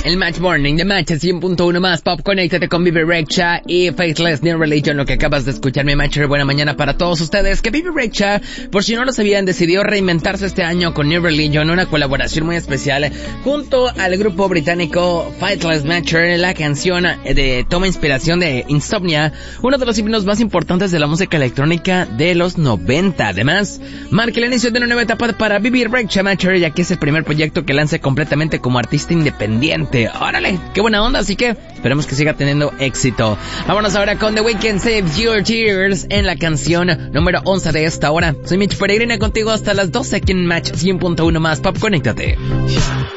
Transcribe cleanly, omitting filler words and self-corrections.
El Match Morning de Match 100.1 más Pop. Conéctate con Bebe Rexha y Faithless New Religion. Lo que acabas de escuchar, mi Matcher. Buena mañana para todos ustedes. Que Bebe Rexha, por si no lo sabían, decidió reinventarse este año con New Religion, una colaboración muy especial junto al grupo británico Faithless Matcher. La canción toma inspiración de Insomnia, uno de los himnos más importantes de la música electrónica de los 90. Además, marca el inicio de una nueva etapa para Bebe Rexha Matcher, ya que es el primer proyecto que lance completamente como artista independiente. Órale, qué buena onda, así que esperemos que siga teniendo éxito. Vámonos ahora con The Weeknd, Save Your Tears, en la canción número 11 de esta hora. Soy Mitch Peregrina contigo hasta las 12 aquí en Match 100.1 más Pop. Conéctate.